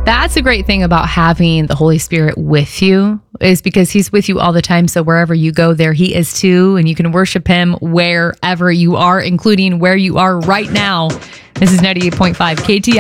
That's a great thing about having the Holy Spirit with you, is because he's with you all the time. So wherever you go, there he is too. And you can worship him wherever you are, including where you are right now. This is 98.5 KTI.